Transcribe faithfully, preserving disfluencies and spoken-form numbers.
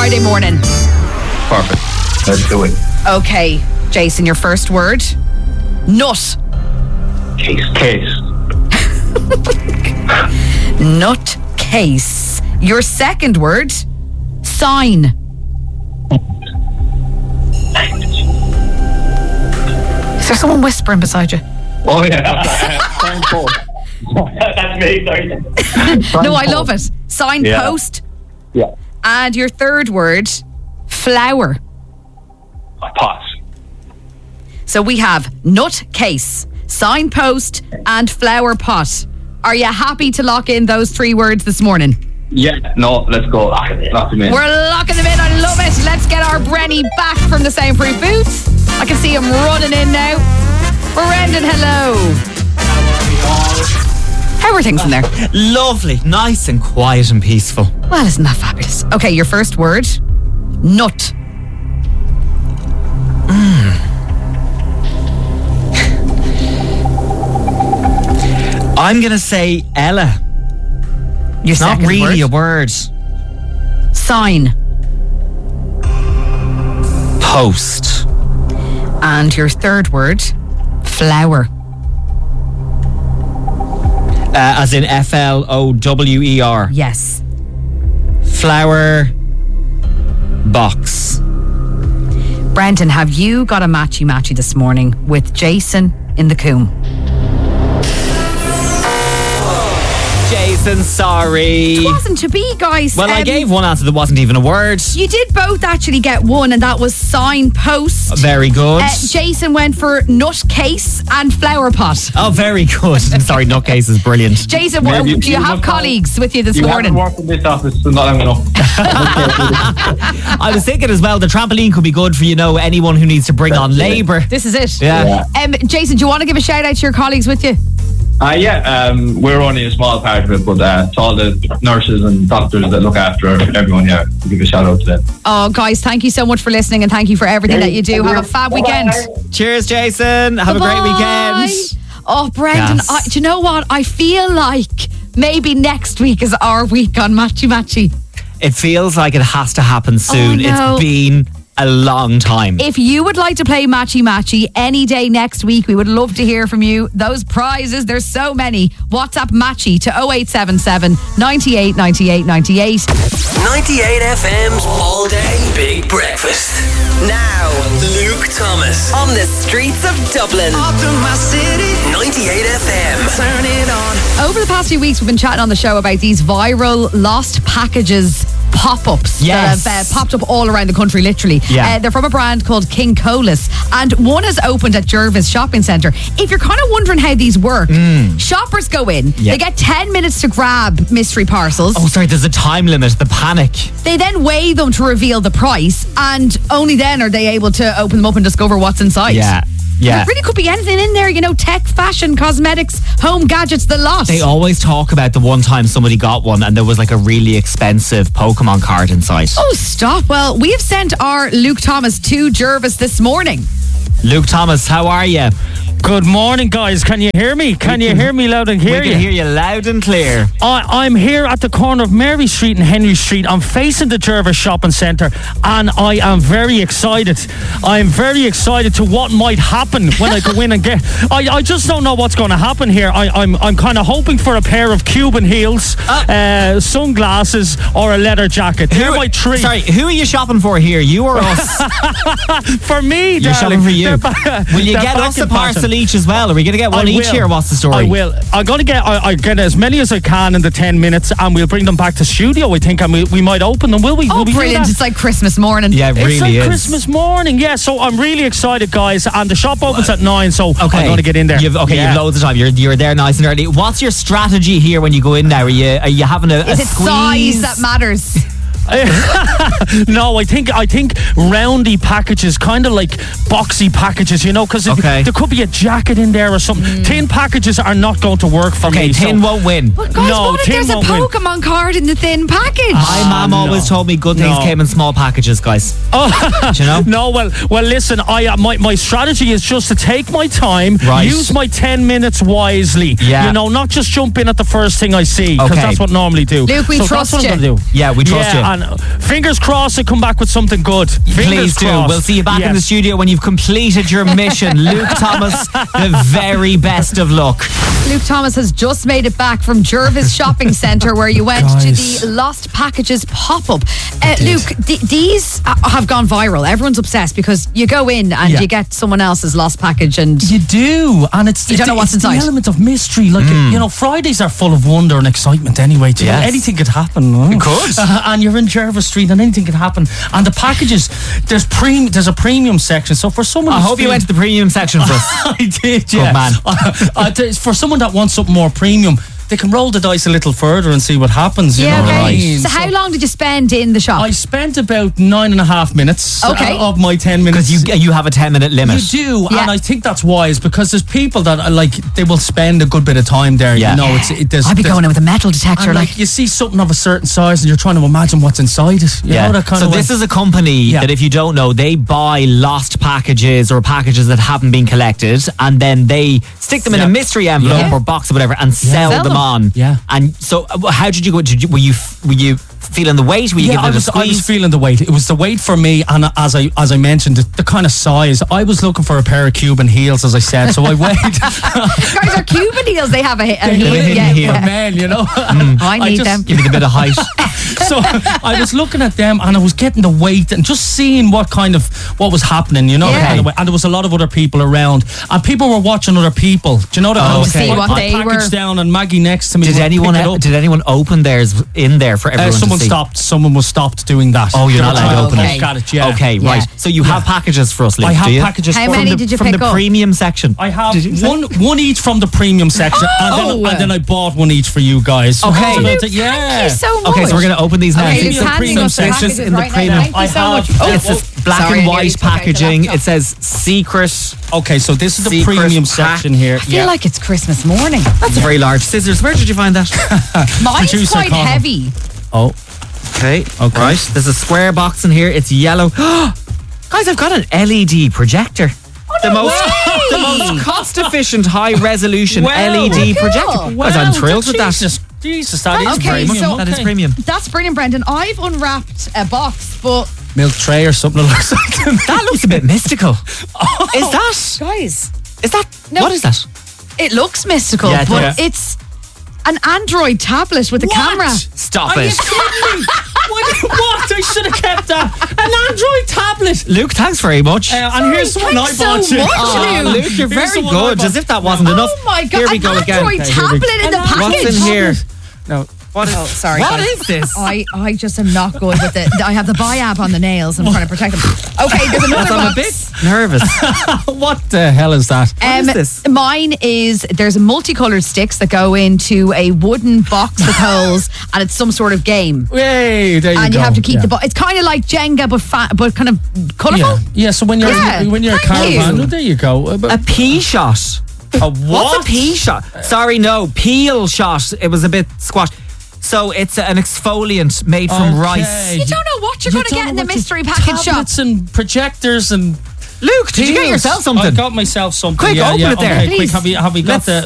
Friday morning. Perfect. Let's do it. Okay, Jason, your first word. Nut. Case. Case. Nut case. Your second word. Sign. Is there someone whispering beside you? Oh, yeah. Signpost. That's me, sorry. No, I love it. Signpost. Yeah. And your third word, flower. Pot. So we have nut case, signpost, and flower pot. Are you happy to lock in those three words this morning? Yeah, no, let's go. Lock them in. We're locking them in. I love it. Let's get our Brenny back from the soundproof boots. I can see him running in now. Brendan, hello. How are things in there? Lovely, nice and quiet and peaceful. Well, isn't that fabulous? Okay, your first word, nut. Mm. I'm going to say Ella. Your it's not second really word. a word. Sign. Post. And your third word, flower. Uh, as in F L O W E R. Yes. Flower box. Brendan, have you got a matchy-matchy this morning with Jason in the Coombe? Jason, sorry. It wasn't to be, guys. Well, I Um, gave one answer that wasn't even a word. You did both actually get one, and that was signpost. Very good. Uh, Jason went for nutcase and flower pot. Oh, very good. Sorry, nutcase is brilliant. Jason, Maybe do you you have must colleagues with you this You morning? haven't worked in this office for not long enough. I was thinking as well, the trampoline could be good for, you know, anyone who needs to bring on labour. This is it. Yeah. Um, Jason, do you want to give a shout out to your colleagues with you? Uh, yeah, um, we're only a small part of it, but uh, to all the nurses and doctors that look after everyone here, we'll give a shout out to them. Oh, guys, thank you so much for listening, and thank you for everything that you do. Have a fab weekend. Cheers, Jason. Have Bye-bye. a great weekend. Oh, Brendan, Yes. I, do you know what? I feel like maybe next week is our week on Matchy Matchy. It feels like it has to happen soon. no. It's been a long time. If you would like to play Matchy Matchy any day next week, we would love to hear from you. Those prizes, there's so many. WhatsApp Matchy to oh eight seven seven, ninety-eight, ninety-eight, ninety-eight. ninety-eight F M's All Day Big Breakfast. Now, Luke Thomas on the streets of Dublin. ninety-eight F M. Turn it on. Over the past few weeks, we've been chatting on the show about these viral lost packages pop-ups Yes. that have uh, popped up all around the country, literally. Yeah. Uh, they're from a brand called King Colas, and one has opened at Jervis Shopping Centre. If you're kind of wondering how these work, shoppers go in, Yeah. they get ten minutes to grab mystery parcels. Oh, sorry, there's a time limit. The panic. They then weigh them to reveal the price, and only then are they able to open them up and discover what's inside. Yeah. Yeah. There really could be anything in there, you know, tech, fashion, cosmetics, home gadgets, the lot. They always talk about the one time somebody got one and there was like a really expensive Pokemon card inside. Oh, stop. Well, we have sent our Luke Thomas to Jervis this morning. Luke Thomas, how are you? Good morning, guys. Can you hear me? Can you hear me loud and clear? We can hear you loud and clear. I, I'm here at the corner of Mary Street and Henry Street. I'm facing the Jervis Shopping Centre, and I am very excited. I'm very excited to what might happen when I go in and get. I, I just don't know what's going to happen here. I, I'm I'm kind of hoping for a pair of Cuban heels, Uh, uh, sunglasses, or a leather jacket. They're my three. Sorry, who are you shopping for here? You or us? For me, You're darling. shopping for you. They're ba- Will you they're get back us in a parcel pattern. each as well? Are we going to get one I each will. here? What's the story? I will. I'm going to get I, I get as many as I can in the ten minutes, and we'll bring them back to studio. I think, and we, we might open them. Will we? Oh, will we do brilliant. that? It's like Christmas morning. Yeah, it It's really like is. Christmas morning, yeah. So I'm really excited, guys. And the shop opens at nine, so Okay. I'm going to get in there. You've, okay, Yeah. you've loads of time. You're you're there nice and early. What's your strategy here when you go in now? Are you are you having a, a Is it squeeze? size that matters? No, I think I think roundy packages, kind of like boxy packages, you know, because Okay. there could be a jacket in there or something. Tin packages are not going to work for Okay, me. tin so won't win. But guys, No, what if tin there's a won't win. Pokemon card in the thin package? My mum no. always told me good things No. came in small packages, guys. Oh, Do you know? no, well, well, listen. I uh, my my strategy is just to take my time, Right. use my ten minutes wisely. Yeah. You know, not just jump in at the first thing I see, because Okay. that's what I normally do. Luke, we so trust that's what I'm you. gonna do. Yeah, we trust yeah, you. and uh, fingers crossed and come back with something good. Fingers Please do. crossed. We'll see you back yes. in the studio when you've completed your mission. Luke Thomas, the very best of luck. Luke Thomas has just made it back from Jervis Shopping Centre where you went Guys. to the Lost Packages pop-up. Uh, Luke, th- these uh, have gone viral. Everyone's obsessed because you go in and Yeah. you get someone else's lost package and You do, and it's You don't it's, know what's it's inside. the element of mystery. Like you know, Fridays are full of wonder and excitement. Anyway, do you know, Yes. anything could happen. It could. uh, and you're in Jervis Street, and anything could happen. And the packages, there's pre, there's a premium section. So for someone, I who's hope you feeling- went to the premium section for us. I did, yeah. man. Uh, uh, th- for someone that wants something more premium, they can roll the dice a little further and see what happens. You yeah, know okay. what I mean? So how long did you spend in the shop? I spent about nine and a half minutes Okay. uh, of my ten minutes. Because you you have a ten minute limit. You do, Yeah. and I think that's wise because there's people that are like they will spend a good bit of time there. Yeah. You know, it's it, there's, I'd be there's- going in with a metal detector. and Like, like you see something of a certain size and you're trying to imagine what's inside it. You know, that kind so of this way. is a company Yeah. that, if you don't know, they buy lost packages or packages that haven't been collected, and then they stick them in Yeah. a mystery envelope Yeah. or box or whatever, and sell, Sell them, them. on. Yeah. And so, uh, how did you go? Did you, were you were you feeling the weight? Were you yeah, giving I it was, a I was squeeze? feeling the weight. It was the weight for me, and as I as I mentioned, the, the kind of size. I was looking for a pair of Cuban heels, as I said. So I weighed. guys are Cuban heels. They have a, a heel. a hidden Yeah, heel. yeah. For men, you know. I need just- them. Give me a bit of height. So I was looking at them and I was getting the weight and just seeing what kind of what was happening, you know. Yeah. the kind of way. And there was a lot of other people around, and people were watching other people. Do you know that? Oh, I was- okay. See what I they packaged were- down, and Maggie next to me. Did would anyone pick it up. did anyone open theirs in there for Uh, everyone someone to see? stopped. Someone was stopped doing that. Oh, you're They not were allowed to trying open it. look at it. Yeah. Okay, Yeah. right. So you have packages for us, Luke, I have do you? packages. How from many the, did you From pick the up? premium section. I have Did you say? one one each from the premium section, and, Oh. then, and then I bought one each for you guys. So Okay. that's about Luke, it. Yeah. Thank you so much. Okay, so we're going to open these now. Okay, It's Luke's the handing premium us the section. It's packages just in the right now. premium. Thank you I so have- much. Oh, It's oh, this black sorry, I and knew white you took out the packaging. laptop. It says secret. Okay, so this is the Secret premium pack. section here. I feel like it's Christmas morning. That's a very large scissors. Where did you find that? Mine's Producer quite Connor. heavy. Oh, Okay. Okay. Right. There's a square box in here. It's yellow. Guys, I've got an L E D projector. the most way! the most cost efficient high resolution Wow. L E D Cool. projector. Guys, I'm Wow, thrilled with that. Jesus, Jesus, that is Okay, premium. so- That is Okay. premium. That's brilliant, Brendan. I've unwrapped a box, but Milk tray or something that looks like That looks a bit mystical. Is that? guys, Is that? No. What is that? it looks mystical, Yeah, it but does. it's an Android tablet with a camera. Stop Are you it. kidding me? What? What? I should have kept that. An Android tablet. Luke, thanks very much. Uh, and here's the one I Thanks so bought you. much, Oh, Luke. Luke, you're Here's very the one I good. bought. As if that wasn't enough. Oh my god, Here we an go again. Android Okay, here we- tablet in the An package. What's in here? No. What is, Oh, sorry. What guys. is this? I, I just am not good with it. I have the Biab on the nails. I'm trying to protect them. Okay, there's another I'm a box. bit nervous. What the hell is that? Um, is this? Mine is there's multicolored sticks that go into a wooden box with holes, and it's some sort of game. Hey, there you and go. you have to keep yeah. the box. It's kind of like Jenga, but fa- but kind of colourful. Yeah, yeah. So when you're Yeah, when you're a thank caravan, you. oh, there you go. Uh, but- A pea shot. a what? What's a pea shot? Sorry, no. Peel shot. It was a bit squash. So it's an exfoliant made from Okay. rice. You don't know what you're You going to don't get know in the what to- mystery package shop. Tablets and projectors and. Luke, did you get peels. yourself something? I got myself something. Quick, yeah, open yeah. it there. Okay, Please. quick, have you have you got Let's- the